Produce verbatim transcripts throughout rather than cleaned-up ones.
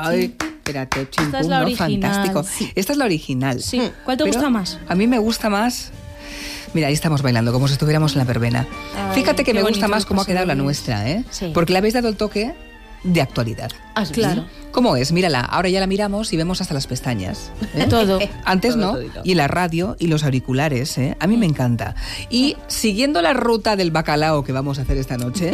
Ay, espérate, chimpum, Esta es la ¿no? original. Fantástico. Sí. Esta es la original. Sí. ¿Cuál te Pero gusta más? A mí me gusta más... Mira, ahí estamos bailando, como si estuviéramos en la verbena. Ay, Fíjate que qué me gusta bonito más cómo ha José quedado la Luis. nuestra, ¿eh? Sí. Porque le habéis dado el toque de actualidad. Ah, claro. ¿Cómo es? Mírala, ahora ya la miramos y vemos hasta las pestañas. ¿eh? Todo. Antes Todo, no, todito. y la radio y los auriculares, ¿eh? A mí me encanta. Y siguiendo la ruta del bacalao que vamos a hacer esta noche,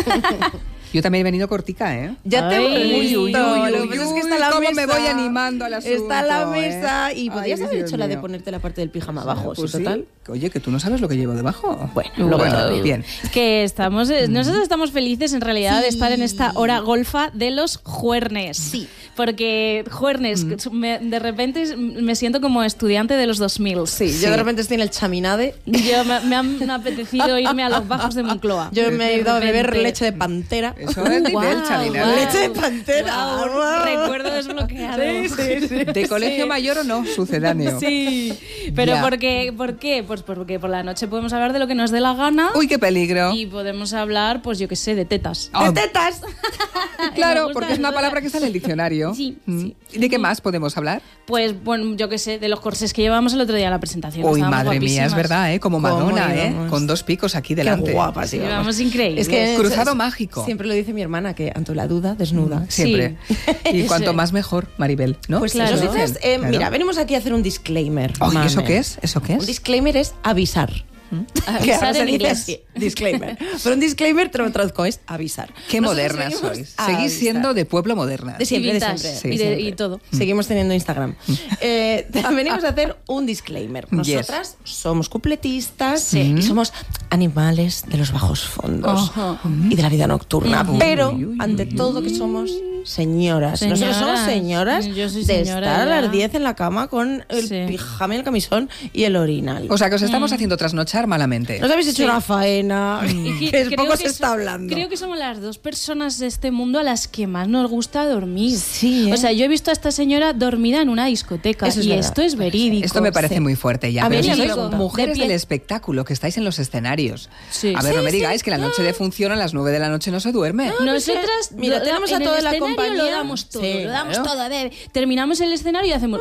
yo también he venido cortica, ¿eh? Ya te Ay, hemos uy, visto. uy, uy, Lo que uy, pasa es que uy, está la cómo mesa. me voy animando al asunto, Está la ¿eh? mesa y podías Ay, haber Dios hecho la de mío. ponerte la parte del pijama abajo, Pues sí, sí. total. Oye, que tú no sabes lo que llevo debajo. Bueno, luego te lo digo. bien. Que estamos, eh, nosotros estamos felices en realidad de estar en esta hora golfa de los juernes. Sí. Porque juernes, me- de repente me siento como estudiante de los dos mil. Sí, Sí. yo de repente estoy en el chaminade. Yo me, me han apetecido irme a los bajos de Moncloa. Yo me he De ido a beber repente. leche de pantera. Eso es nivel Guau, chavinal. guau. Leche de pantera. Guau, Guau. recuerdo desbloqueado. Sí, sí, sí. ¿De colegio Sí. mayor o no? Sucedáneo. Sí, pero Ya. ¿por qué? ¿por qué? Pues porque por la noche podemos hablar de lo que nos dé la gana Uy, qué peligro. y podemos hablar, pues yo qué sé, de tetas. Ah, ¡De tetas! Me claro, gusta, porque es una me palabra gusta. que está en el diccionario. Sí, Mm. sí. ¿Y de qué más podemos hablar? Pues bueno, yo qué sé, de los corsés que llevamos el otro día en la presentación. Uy, Estábamos madre mía, es guapísimas. verdad, ¿eh? Como ¿Cómo Madonna, ¿eh? íbamos? Con dos picos aquí Qué delante. guapas Sí, íbamos. vamos increíbles. Es que Cruzado es- mágico. Siempre lo dice mi hermana, que ante la duda, desnuda. Siempre. Y Eso cuanto es. más mejor, Maribel, ¿no? Pues Claro. nosotros, Dicen, eh, claro. mira, venimos aquí a hacer un disclaimer. Oye, mame. ¿eso qué es? ¿Eso qué Un es? disclaimer es avisar. Que Avisar ahora se en dice inglés. así, disclaimer. Pero un disclaimer, te lo traduzco, es avisar. Qué Nosotros modernas seguimos sois. a Seguís avisar. siendo de pueblo moderna. De siempre, Y de vintage, siempre. y, de de- siempre. y todo. Seguimos teniendo Instagram. Eh, venimos a hacer un disclaimer. Nosotras somos cupletistas y somos animales de los bajos fondos Ajá. y de la vida nocturna. Ujú. Pero, Uy, uy, ante todo, que somos señoras. Nosotros somos Señoras. señoras Yo soy de señora estar a ya. las diez en la cama con el Sí. pijama y el camisón y el orinal. O sea, que os estamos haciendo trasnochar malamente. Nos habéis hecho Sí. una faena Y que- que es creo poco que se está so- hablando. Creo que somos las dos personas de este mundo a las que más nos gusta dormir. Sí, ¿eh? O sea, yo he visto a esta señora dormida en una discoteca Eso es y verdad. esto es verídico. Esto me parece Sí. muy fuerte ya. A Pero ver, si yo sois digo, mujeres de pie. del espectáculo, que estáis en los escenarios. Sí. A ver, Sí, no me sí. digáis que la noche de función a las nueve de la noche no se duerme. Nosotras, Mira, lo- tenemos a en el toda la escenario compañía. lo damos todo, Sí, lo damos claro. todo. A ver, terminamos el escenario y hacemos...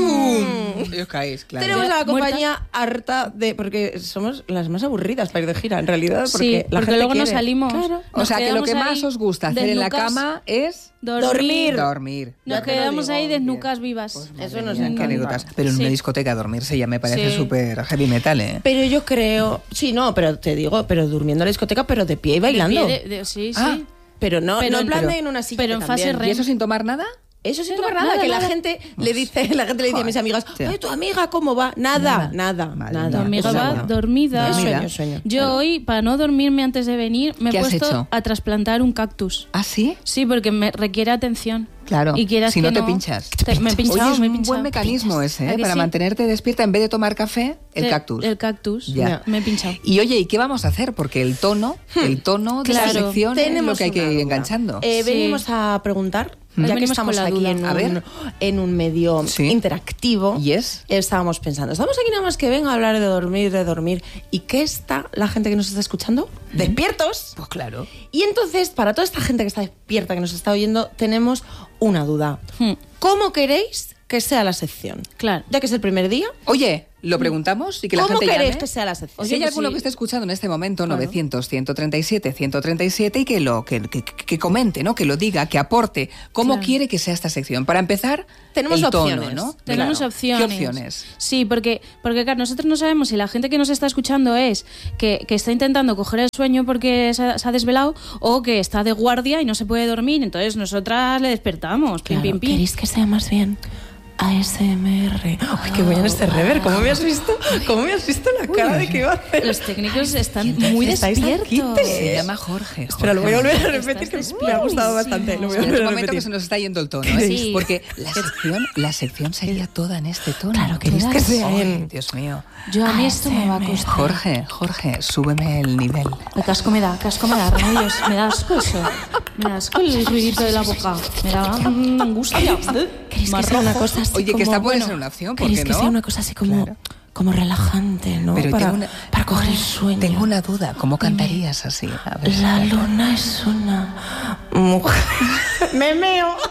Y os caéis, claro. Tenemos a la Muerta. compañía harta de... Porque somos las más aburridas para ir de gira, en realidad. Porque Sí, la porque gente luego nos quiere. salimos. Claro. O Nos sea, que lo quedamos que ahí más os gusta hacer en la desnucas, cama es dormir. dormir. Nos Ya te lo quedamos digo, ahí oye. desnucas vivas. Eso nos Qué encanta. anécdotas. Pero en Sí. una discoteca dormirse ya me parece Sí. súper heavy metal, ¿eh? Pero yo creo... Sí, no, pero te digo, pero durmiendo en la discoteca, pero de pie y De bailando. pie, de- de- sí, Ah. sí. Pero no, Pero no en en- plan pero- de en una silla. pero que en fase también. re- ¿Y eso sin tomar nada? Eso sin No, tomar nada, nada, que la nada. gente le dice, la gente le dice a mis amigas, Sí. ay, tu amiga, ¿cómo va? Nada, nada, Madre nada. mía. Tu amiga O sea, va bueno. dormida. Es Dormida. sueño, sueño. Yo Claro. hoy, para no dormirme antes de venir, me he ¿Qué has puesto hecho? a trasplantar un cactus. ¿Ah, sí? Sí, porque me requiere atención. Claro. Y quieras Si que no te pinchas. Te- me he pinchado, Oye, es me he un pinchado. buen mecanismo ese, ¿A ¿eh? que Para sí? mantenerte despierta en vez de tomar café, el Te- cactus. El cactus. Ya. Me he pinchado. Y oye, ¿y qué vamos a hacer? Porque el tono, el tono de la Claro. sección es lo Tenemos que hay que una ir duda. enganchando. Eh, Sí. Venimos a preguntar, ya que Venimos estamos con la aquí duda. en A un, ver. en un medio Sí. interactivo. Yes. Estábamos pensando, estamos aquí nada más que venga a hablar de dormir, de dormir. ¿Y qué está la gente que nos está escuchando? Despiertos. Pues claro. Y entonces, para toda esta gente que está despierta, que nos está oyendo, tenemos una duda. Hmm. ¿Cómo queréis que sea la sección? Claro. Ya que es el primer día, Oye, lo preguntamos y que la ¿cómo gente queréis llame. que sea la sección? O si hay pues alguno sí. que esté escuchando en este momento, Claro. novecientos, ciento treinta y siete, ciento treinta y siete, y que lo que, que, que comente, ¿no? Que lo diga, que aporte cómo Claro. quiere que sea esta sección. Para empezar, Tenemos el tono, opciones. ¿no? Tenemos Claro. opciones. ¿Qué opciones? Sí, porque, porque claro, nosotros no sabemos si la gente que nos está escuchando es que, que está intentando coger el sueño porque se ha, se ha desvelado o que está de guardia y no se puede dormir. Entonces nosotras le despertamos. Pim, Claro, pim, pim. ¿queréis que sea más bien A S M R? Ay, qué bueno este rever. ¿Cómo me has visto? ¿Cómo me has visto la cara de que iba a hacer? Los técnicos están muy estáis despiertos. aquí? Se llama Jorge. Pero lo voy a volver a Estás repetir, que me ha despiertísimo. gustado bastante. Lo voy a En volver este a momento que repetir. se nos está yendo el tono, ¿eh? Sí. Porque la sección, la sección sería toda en este tono. Claro, queréis que sea Ay, en... Dios mío. Yo a mí esto me va a costar. Jorge, Jorge, súbeme el nivel. El casco me da, casco me da, remedios. Me da asco eso. Me da asco el ruidito de la boca. Me da mm, angustia. ¿Queréis que Más sea una rojo. cosa así Oye, que como- esta puede bueno, ser una opción, ¿por ¿queréis qué que no? sea una cosa así como, Claro. como relajante, ¿no? Pero para, tengo una- para coger el sueño. Tengo una duda, ¿cómo cantarías así? A ver. La luna es una mujer. Me meo.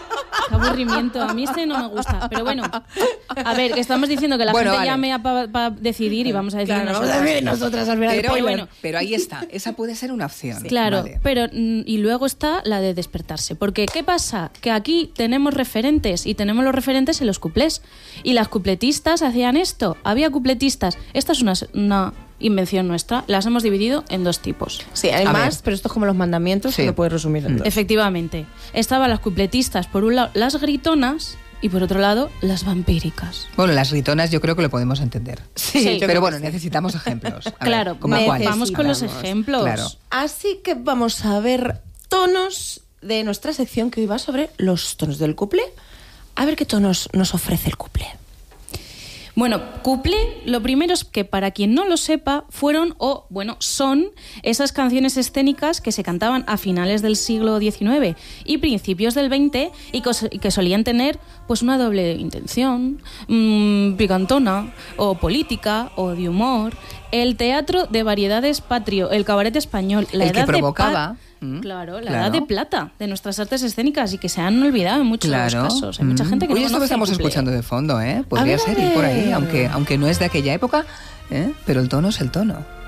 Qué aburrimiento. A mí este no me gusta. Pero bueno, a ver, que estamos diciendo que la bueno, gente vale. llame para pa decidir y vamos a decir claro, nosotras. Vamos a ver nosotras al final. Pero, bueno, pero ahí está. Esa puede ser una opción. Sí. Claro, vale. pero y luego está la de despertarse. Porque, ¿qué pasa? Que aquí tenemos referentes y tenemos los referentes en los cuplés. Y las cupletistas hacían esto. Había cupletistas. Esta es una, una invención nuestra. Las hemos dividido en dos tipos. Sí, hay A más, ver. pero esto es como los mandamientos, Sí. que lo puedes resumir en dos. Efectivamente. Estaban las cupletistas, por un lado, las gritonas y por otro lado, las vampíricas. Bueno, las gritonas yo creo que lo podemos entender. Sí, yo pero creo bueno, que sí. necesitamos ejemplos. A Claro, ver, ¿cómo me- cuáles? vamos con los Necesitamos. ejemplos. Claro. Así que vamos a ver tonos de nuestra sección que hoy va sobre los tonos del cuplé. A ver qué tonos nos ofrece el cuplé. Bueno, cuplé, lo primero es que para quien no lo sepa, fueron o, bueno, son esas canciones escénicas que se cantaban a finales del siglo diecinueve y principios del veinte y que, y que solían tener pues una doble intención, mmm, picantona, o política, o de humor. El teatro de variedades patrio, el cabaret español, la El que edad de provocaba. pa- Mm, Claro, la claro. edad de plata de nuestras artes escénicas y que se han olvidado en muchos Claro. casos. Hay mucha gente que Oye, no esto que conoce el estamos cuplé. escuchando de fondo, ¿eh? Podría A ver, ser a ir por ahí, ver. aunque, aunque no es de aquella época, ¿eh? Pero el tono es el tono.